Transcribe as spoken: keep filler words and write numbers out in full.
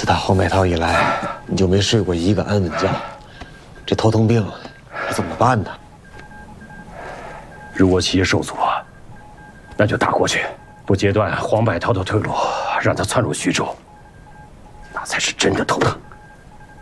打黄百韬以来，你就没睡过一个安稳觉，这头疼病可怎么办呢？ 如果企业受阻，那就打过去，不截断黄百韬的退路，让他窜入徐州，那才是真的头疼。